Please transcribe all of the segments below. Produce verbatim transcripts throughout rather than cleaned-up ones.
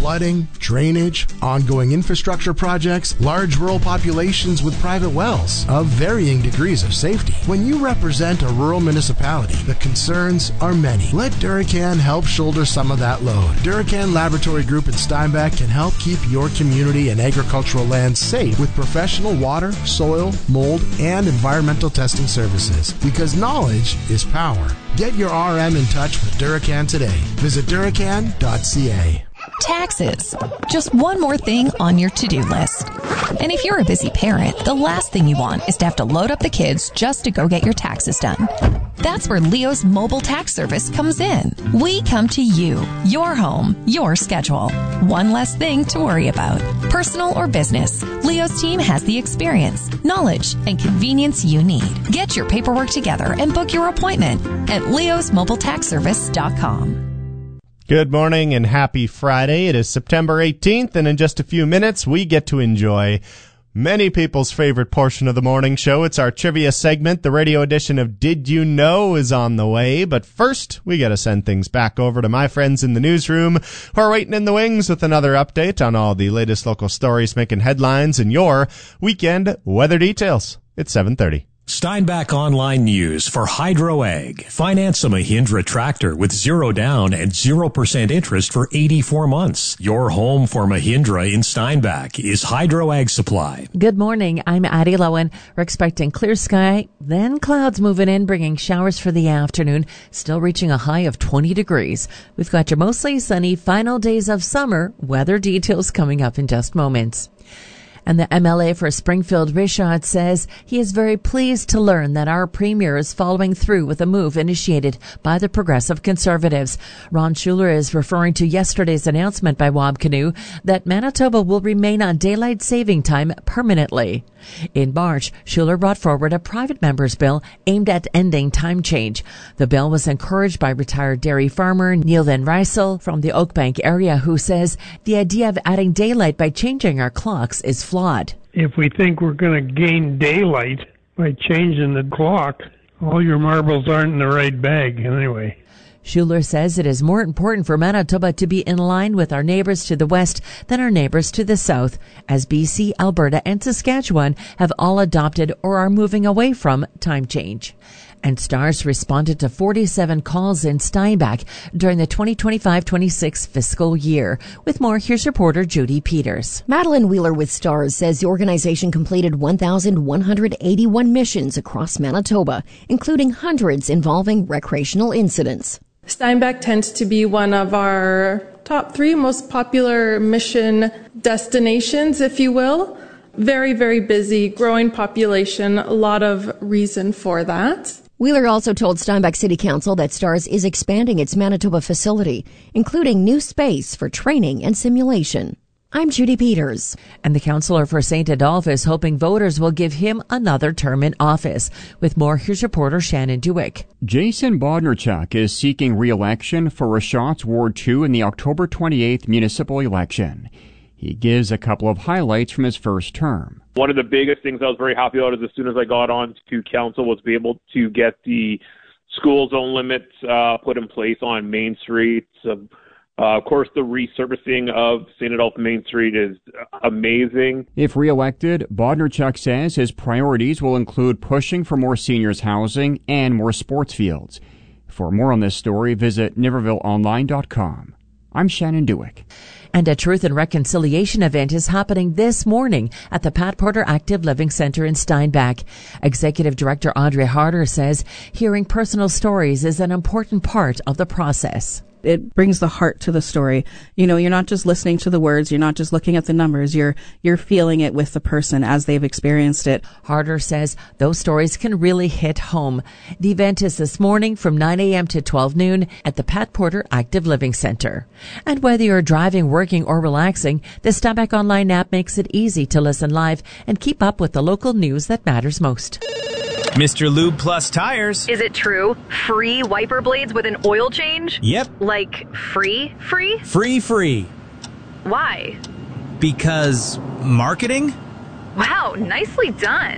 flooding, drainage, ongoing infrastructure projects, large rural populations with private wells of varying degrees of safety. When you represent a rural municipality, the concerns are many. Let Duracan help shoulder some of that load. Duracan Laboratory Group in Steinbach can help keep your community and agricultural lands safe with professional water, soil, mold, and environmental testing services. Because knowledge is power. Get your R M in touch with Duracan today. Visit Duracan dot c a. Taxes. Just one more thing on your to-do list. And if you're a busy parent, the last thing you want is to have to load up the kids just to go get your taxes done. That's where Leo's mobile tax service comes in. We come to you, your home, your schedule. One less thing to worry about. Personal or business, Leo's team has the experience, knowledge, and convenience you need. Get your paperwork together and book your appointment at leos mobile tax service dot com. Good morning and happy Friday. It is September eighteenth, and in just a few minutes, we get to enjoy many people's favorite portion of the morning show. It's our trivia segment. The radio edition of Did You Know is on the way. But first, we got to send things back over to my friends in the newsroom who are waiting in the wings with another update on all the latest local stories making headlines and your weekend weather details. It's seven thirty. Steinbach Online News for Hydro Ag. Finance a Mahindra tractor with zero down and zero percent interest for eighty-four months. Your home for Mahindra in Steinbach is Hydro Ag Supply. Good morning. I'm Addie Lowen. We're expecting clear sky, then clouds moving in, bringing showers for the afternoon, still reaching a high of twenty degrees. We've got your mostly sunny final days of summer. Weather details coming up in just moments. And the M L A for Springfield, Richard, says he is very pleased to learn that our premier is following through with a move initiated by the Progressive Conservatives. Ron Schuler is referring to yesterday's announcement by Wab Kinew that Manitoba will remain on daylight saving time permanently. In March, Schuler brought forward a private member's bill aimed at ending time change. The bill was encouraged by retired dairy farmer Neil Van Rysel from the Oakbank area, who says the idea of adding daylight by changing our clocks is flawed. If we think we're going to gain daylight by changing the clock, all your marbles aren't in the right bag anyway. Schuler says it is more important for Manitoba to be in line with our neighbors to the west than our neighbors to the south, as B C, Alberta, and Saskatchewan have all adopted or are moving away from time change. And STARS responded to forty-seven calls in Steinbach during the twenty twenty-five twenty-six fiscal year. With more, here's reporter Judy Peters. Madeline Wheeler with STARS says the organization completed one thousand one hundred eighty-one missions across Manitoba, including hundreds involving recreational incidents. Steinbach tends to be one of our top three most popular mission destinations, if you will. Very, very busy, growing population, a lot of reason for that. Wheeler also told Steinbach City Council that STARS is expanding its Manitoba facility, including new space for training and simulation. I'm Judy Peters. And the councillor for Saint Adolphe is hoping voters will give him another term in office. With more, here's reporter Shannon Dewick. Jason Bodnerchuk is seeking re-election for Rashots Ward two in the October twenty-eighth municipal election. He gives a couple of highlights from his first term. One of the biggest things I was very happy about is as soon as I got on to council was be able to get the school zone limits uh, put in place on Main Street. Uh, Uh, of course, the resurfacing of Saint Adolphe Main Street is amazing. If re-elected, Bodnerchuk says his priorities will include pushing for more seniors housing and more sports fields. For more on this story, visit niverville online dot com. I'm Shannon Dewick. And a Truth and Reconciliation event is happening this morning at the Pat Porter Active Living Center in Steinbach. Executive Director Audrey Harder says hearing personal stories is an important part of the process. It brings the heart to the story. You know, you're not just listening to the words, you're not just looking at the numbers, you're you're feeling it with the person as they've experienced it. Harder says those stories can really hit home. The event is this morning from nine a.m. to twelve noon at the Pat Porter Active Living Center. And whether you're driving, working, or relaxing, the Steinbach Online app makes it easy to listen live and keep up with the local news that matters most. Mister Lube Plus Tires. Is it true? Free wiper blades with an oil change? Yep. Like free, free? Free, free. Why? Because marketing? Wow, nicely done.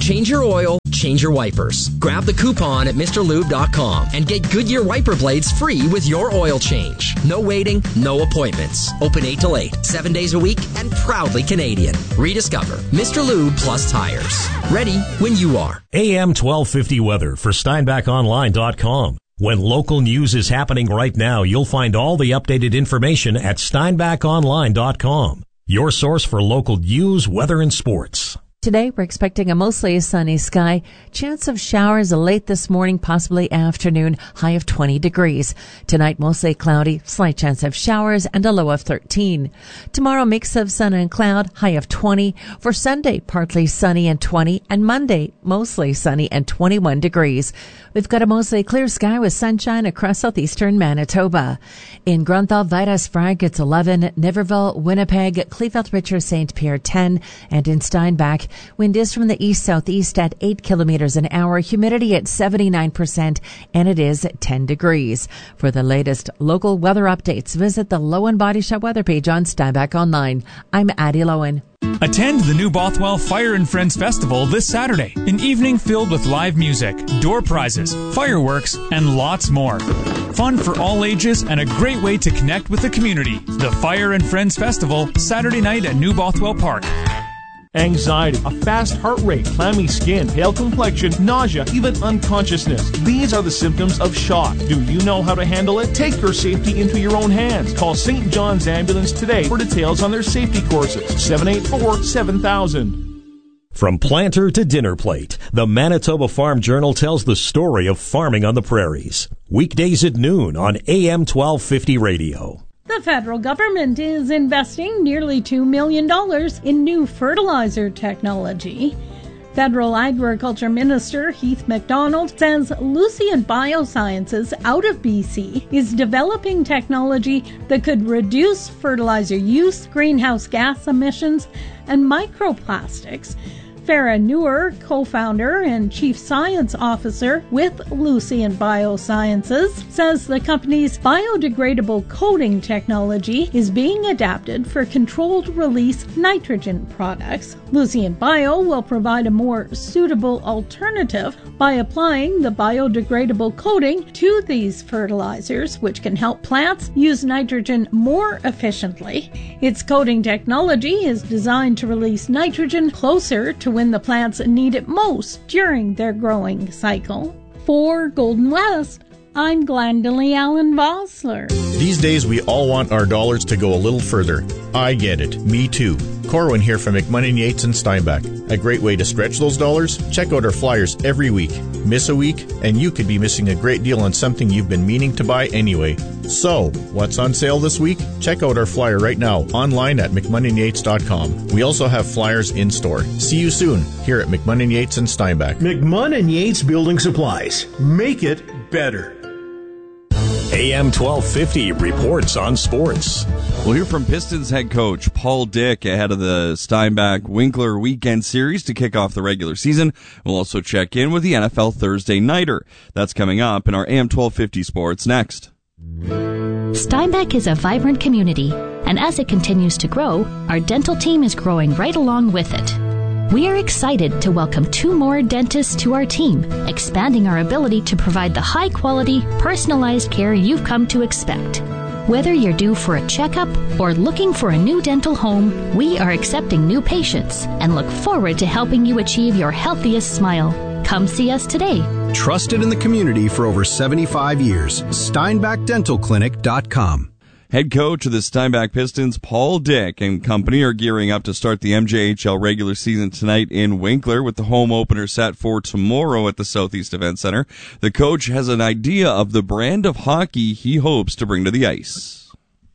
Change your oil, change your wipers. Grab the coupon at Mr Lube dot com and get Goodyear wiper blades free with your oil change. No waiting, no appointments. Open eight till eight, seven days a week, and proudly Canadian. Rediscover Mister Lube Plus Tires. Ready when you are. A M twelve fifty weather for Steinbach Online dot com. When local news is happening right now, you'll find all the updated information at Steinbach Online dot com. Your source for local news, weather, and sports. Today, we're expecting a mostly sunny sky. Chance of showers late this morning, possibly afternoon, high of twenty degrees. Tonight, mostly cloudy, slight chance of showers, and a low of thirteen. Tomorrow, mix of sun and cloud, high of twenty. For Sunday, partly sunny and twenty. And Monday, mostly sunny and twenty-one degrees. We've got a mostly clear sky with sunshine across southeastern Manitoba. In Grunthal, Vitus, Frag, it's eleven. Niverville, Winnipeg, Cleveland, Richard, Saint Pierre, ten. And in Steinbach, wind is from the east-southeast at eight kilometers an hour, humidity at seventy-nine percent, and it is ten degrees. For the latest local weather updates, visit the Lowen Body Shop weather page on Steinbach Online. I'm Addie Lowen. Attend the New Bothwell Fire and Friends Festival this Saturday, an evening filled with live music, door prizes, fireworks, and lots more. Fun for all ages and a great way to connect with the community. The Fire and Friends Festival, Saturday night at New Bothwell Park. Anxiety, a fast heart rate, clammy skin, pale complexion, nausea, even unconsciousness. These are the symptoms of shock. Do you know how to handle it? Take your safety into your own hands. Call Saint John's Ambulance today for details on their safety courses. seven eight four, seven thousand. From planter to dinner plate, the Manitoba Farm Journal tells the story of farming on the prairies. Weekdays at noon on A M twelve fifty radio. The federal government is investing nearly two million dollars in new fertilizer technology. Federal Agriculture Minister Heath MacDonald says Lucient Biosciences out of B C is developing technology that could reduce fertilizer use, greenhouse gas emissions, and microplastics. Farah Noor, co-founder and chief science officer with Lucient Biosciences, says the company's biodegradable coating technology is being adapted for controlled release nitrogen products. Lucient Bio will provide a more suitable alternative by applying the biodegradable coating to these fertilizers, which can help plants use nitrogen more efficiently. Its coating technology is designed to release nitrogen closer to when the plants need it most during their growing cycle. For Golden West, I'm Glendalee Allen Vossler. These days, we all want our dollars to go a little further. I get it. Me too. Corwin here from McMunn Yates and Steinbach. A great way to stretch those dollars? Check out our flyers every week. Miss a week, and you could be missing a great deal on something you've been meaning to buy anyway. So, what's on sale this week? Check out our flyer right now online at McMunn Yates dot com. We also have flyers in store. See you soon here at McMunn Yates and Steinbach. McMunn and Yates Building Supplies. Make it better. A M twelve fifty reports on sports. We'll hear from Pistons head coach Paul Dick ahead of the Steinbach Winkler weekend series to kick off the regular season. We'll also check in with the N F L Thursday Nighter. That's coming up in our A M twelve fifty Sports next. Steinbach is a vibrant community, and as it continues to grow, our dental team is growing right along with it. We are excited to welcome two more dentists to our team, expanding our ability to provide the high-quality, personalized care you've come to expect. Whether you're due for a checkup or looking for a new dental home, we are accepting new patients and look forward to helping you achieve your healthiest smile. Come see us today. Trusted in the community for over seventy-five years. Steinbach Dental Clinic dot com. Head coach of the Steinbach Pistons, Paul Dick, and company are gearing up to start the M J H L regular season tonight in Winkler with the home opener set for tomorrow at the Southeast Event Center. The coach has an idea of the brand of hockey he hopes to bring to the ice.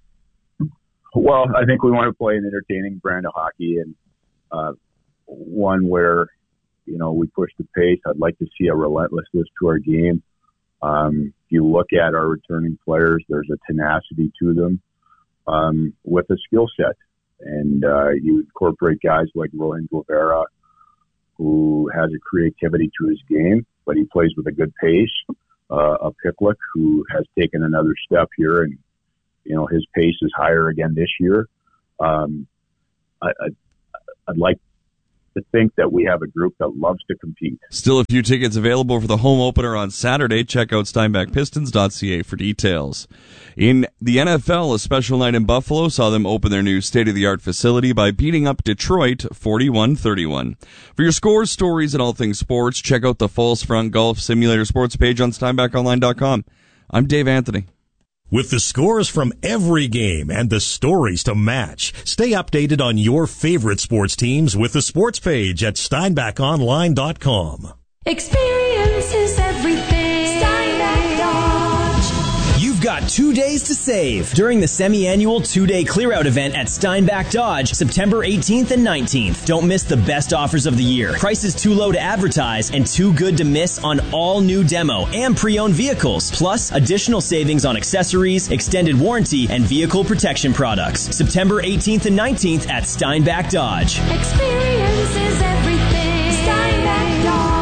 Well, I think we want to play an entertaining brand of hockey and uh, one where, you know, we push the pace. I'd like to see a relentlessness to our game. Um, if you look at our returning players, there's a tenacity to them um, with a skill set. And uh, you incorporate guys like Rohan Guevara, who has a creativity to his game, but he plays with a good pace. Uh, a Picklick, who has taken another step here, and, you know, his pace is higher again this year. Um, I, I, I'd like to think that we have a group that loves to compete. Still a few tickets available for the home opener on Saturday. Check out steinbach pistons dot c a for details. In the N F L, a special night in Buffalo saw them open their new state-of-the-art facility by beating up Detroit forty-one thirty-one. For your scores, stories, and all things sports, check out the Falls Front Golf Simulator Sports page on steinbach online dot com. I'm Dave Anthony. With the scores from every game and the stories to match, stay updated on your favorite sports teams with the sports page at steinbach online dot com. Experience is everything. Steinbach Dodge. You've got two days to save during the semi-annual two-day clear-out event at Steinbach Dodge, September eighteenth and nineteenth. Don't miss the best offers of the year. Prices too low to advertise and too good to miss on all new demo and pre-owned vehicles. Plus, additional savings on accessories, extended warranty, and vehicle protection products. September eighteenth and nineteenth at Steinbach Dodge. Experience is everything. Steinbach Dodge.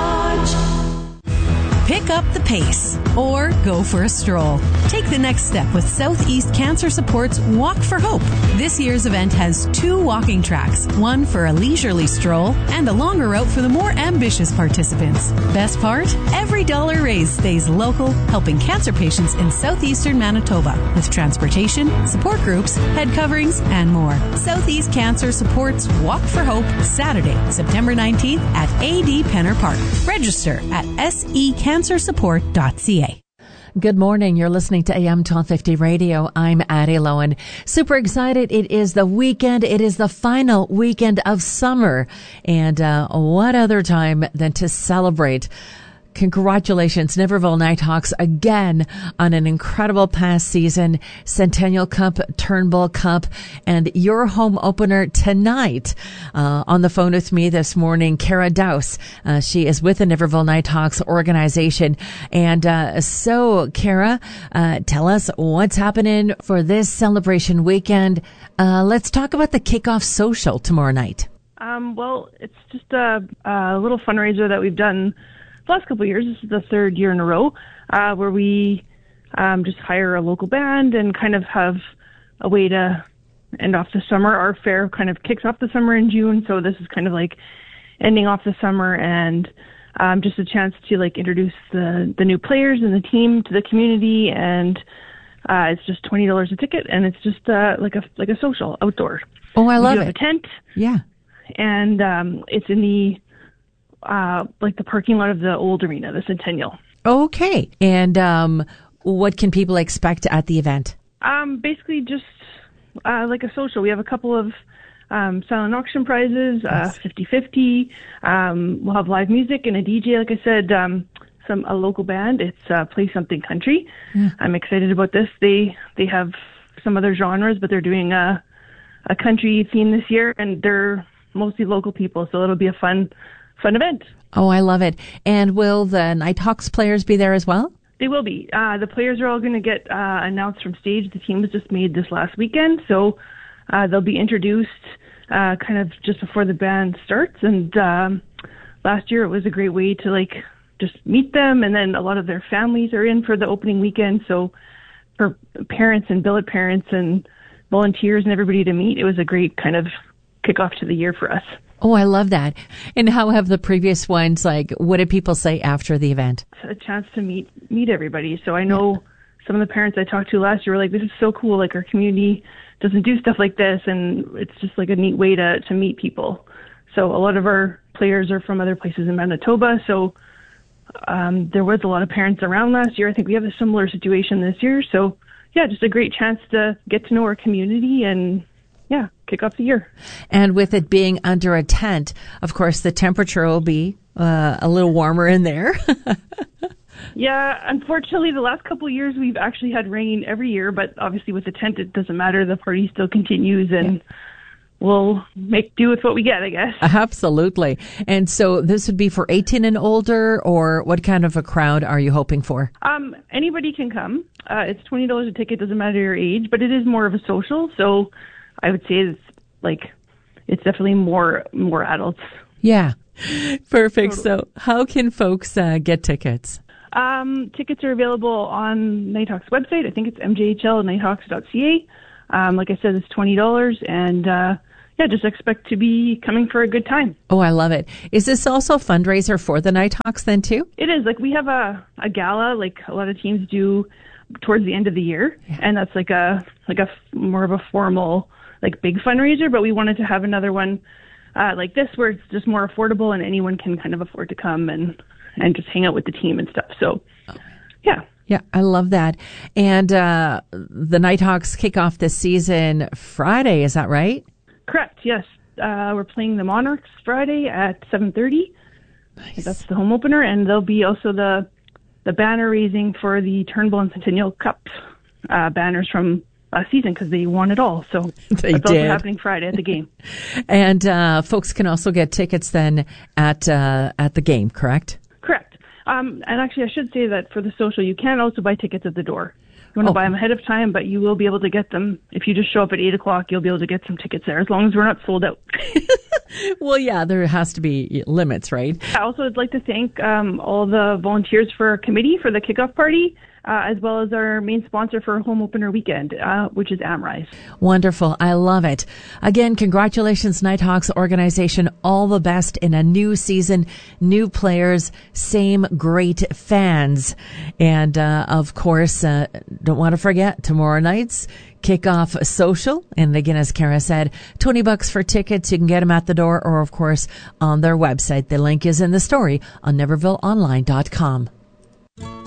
Pick up the pace or go for a stroll. Take the next step with Southeast Cancer Support's Walk for Hope. This year's event has two walking tracks, one for a leisurely stroll and a longer route for the more ambitious participants. Best part? Every dollar raised stays local, helping cancer patients in southeastern Manitoba with transportation, support groups, head coverings, and more. Southeast Cancer Support's Walk for Hope, Saturday, September nineteenth at A D Penner Park. Register at s e cancer support dot c a. Good morning. You're listening to A M twelve fifty Radio. I'm Addie Lowen. Super excited. It is the weekend. It is the final weekend of summer. And uh, what other time than to celebrate? Congratulations, Niverville Nighthawks, again on an incredible past season, Centennial Cup, Turnbull Cup, and your home opener tonight. Uh, on the phone with me this morning, Kara Dowse. Uh, she is with the Niverville Nighthawks organization. And uh, so, Kara, uh, tell us what's happening for this celebration weekend. Uh, let's talk about the kickoff social tomorrow night. Um, well, it's just a, a little fundraiser that we've done the last couple of years. This is the third year in a row uh, where we um, just hire a local band and kind of have a way to end off the summer. Our fair kind of kicks off the summer in June, so this is kind of like ending off the summer and um, just a chance to like introduce the, the new players and the team to the community. And uh, it's just twenty dollars a ticket, and it's just uh, like a like a social outdoor. Oh, I love we it. have a tent. Yeah, and um, it's in the Uh, like the parking lot of the old arena, the Centennial. Okay. And um, what can people expect at the event? Um, basically just uh, like a social. We have a couple of um, silent auction prizes, uh, fifty-fifty. Um, we'll have live music and a D J, like I said, um, some a local band. It's uh, Play Something Country. Yeah. I'm excited about this. They they have some other genres, but they're doing a, a country theme this year, and they're mostly local people, so it'll be a fun Fun event. Oh, I love it. And will the Nighthawks players be there as well? They will be. Uh, the players are all going to get uh, announced from stage. The team was just made this last weekend, so uh, they'll be introduced uh, kind of just before the band starts. And um, last year it was a great way to like just meet them, and then a lot of their families are in for the opening weekend. So for parents and billet parents and volunteers and everybody to meet, it was a great kind of kickoff to the year for us. Oh, I love that. And how have the previous ones, like, what did people say after the event? It's a chance to meet meet everybody. So I know yeah. some of the parents I talked to last year were like, this is so cool. Like, our community doesn't do stuff like this, and it's just like a neat way to, to meet people. So a lot of our players are from other places in Manitoba. So um, there was a lot of parents around last year. I think we have a similar situation this year. So, yeah, just a great chance to get to know our community and yeah, kick off the year. And with it being under a tent, of course, the temperature will be uh, a little warmer in there. Yeah, unfortunately, the last couple of years we've actually had rain every year, but obviously with the tent, it doesn't matter. The party still continues, and yeah. we'll make do with what we get, I guess. Absolutely. And so this would be for eighteen and older, or what kind of a crowd are you hoping for? Um, anybody can come. Uh, it's twenty dollars a ticket, doesn't matter your age, but it is more of a social, so I would say it's like it's definitely more more adults. Yeah, perfect. Totally. So, how can folks uh, get tickets? Um, tickets are available on Nighthawks website. I think it's m j h l nighthawks dot c a. Um, like I said, it's twenty dollars, and uh, yeah, just expect to be coming for a good time. Oh, I love it. Is this also a fundraiser for the Nighthawks then too? It is. Like, we have a, a gala, like a lot of teams do towards the end of the year. Yeah. And that's like a, like a more of a formal, like big fundraiser, but we wanted to have another one uh, like this where it's just more affordable and anyone can kind of afford to come and, and just hang out with the team and stuff. So, yeah. Yeah, I love that. And uh, the Nighthawks kick off this season Friday, is that right? Correct, yes. Uh, we're playing the Monarchs Friday at seven thirty. Nice. That's the home opener, and there'll be also the the banner raising for the Turnbull and Centennial Cup uh, banners from last season because they won it all. So they that's did. also happening Friday at the game. And uh, folks can also get tickets then at uh, at the game, correct? Correct. Um, and actually, I should say that for the social, you can also buy tickets at the door. You want to Oh. buy them ahead of time, but you will be able to get them. If you just show up at eight o'clock, you'll be able to get some tickets there, as long as we're not sold out. Well, yeah, there has to be limits, right? I also would like to thank um, all the volunteers for our committee for the kickoff party, uh, as well as our main sponsor for home opener weekend, uh, which is Amrise. Wonderful. I love it. Again, congratulations, Nighthawks organization. All the best in a new season, new players, same great fans. And, uh, of course, uh, don't want to forget tomorrow night's kickoff social. And again, as Kara said, twenty bucks for tickets. You can get them at the door or, of course, on their website. The link is in the story on Neverville Online dot com.